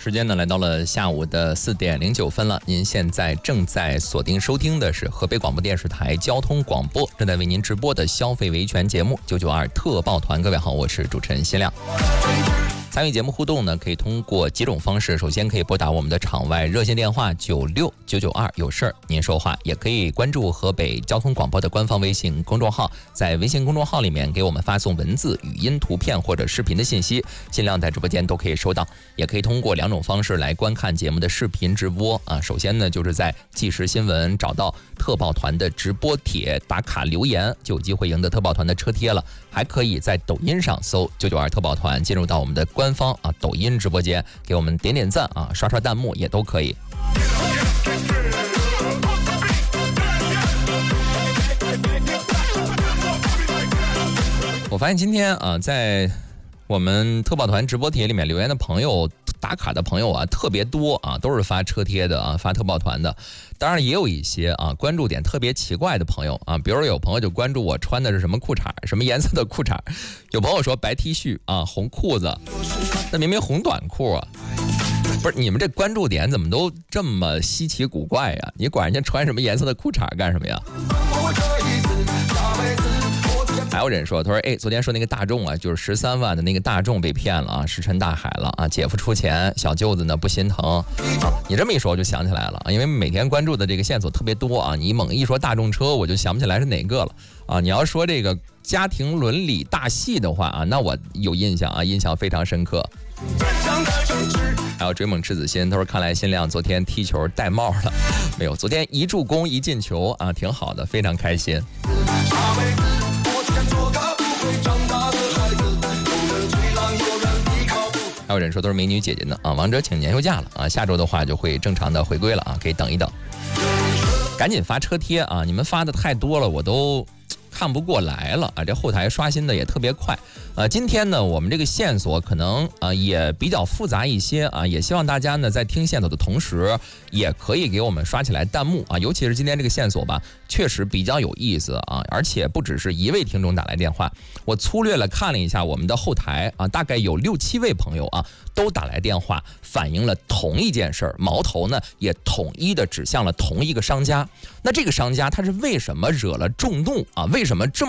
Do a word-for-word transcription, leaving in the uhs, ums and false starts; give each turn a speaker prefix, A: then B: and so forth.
A: 时间呢来到了下午的四点零九分了。您现在正在锁定收听的是河北广播电视台交通广播正在为您直播的消费维权节目九九二特报团。各位好，我是主持人辛亮。参与节目互动呢，可以通过几种方式。首先可以拨打我们的场外热线电话九六九九二，有事儿您说话，也可以关注河北交通广播的官方微信公众号，在微信公众号里面给我们发送文字、语音、图片或者视频的信息，尽量在直播间都可以收到。也可以通过两种方式来观看节目的视频直播啊。首先呢，就是在即时新闻找到特报团的直播帖，打卡留言就有机会赢得特报团的车贴了。还可以在抖音上搜九九二特报团，进入到我们的官方啊抖音直播间，给我们点点赞啊，刷刷弹幕也都可以。我发现今天啊，在我们特报团直播帖里面留言的朋友、打卡的朋友啊特别多啊，都是发车贴的啊，发特报团的。当然也有一些啊关注点特别奇怪的朋友啊，比如有朋友就关注我穿的是什么裤衩，什么颜色的裤衩，有朋友说白 T 恤啊，红裤子，那明明红短裤啊。不是，你们这关注点怎么都这么稀奇古怪呀？你管人家穿什么颜色的裤衩干什么呀？还有人说，他说，哎，昨天说那个大众啊，就是十三万的那个大众被骗了啊，石沉大海了啊，姐夫出钱，小舅子呢不心疼啊。你这么一说，我就想起来了，因为每天关注的这个线索特别多啊，你猛一说大众车，我就想不起来是哪个了啊。你要说这个家庭伦理大戏的话啊，那我有印象啊，印象非常深刻。还有追梦赤子心，他说看来辛亮昨天踢球戴帽了，没有，昨天一助攻一进球啊，挺好的，非常开心。还有人说都是美女姐姐呢啊，王者请年休假了啊，下周的话就会正常的回归了啊，可以等一等。赶紧发车贴啊，你们发的太多了，我都看不过来了啊！这后台刷新的也特别快，呃，今天呢，我们这个线索可能啊、呃、也比较复杂一些啊，也希望大家呢在听线索的同时，也可以给我们刷起来弹幕啊，尤其是今天这个线索吧，确实比较有意思啊，而且不只是一位听众打来电话，我粗略了看了一下我们的后台啊，大概有六七位朋友啊都打来电话，反映了同一件事儿，矛头呢也统一的指向了同一个商家。那这个商家他是为什么惹了众怒啊？为什么这么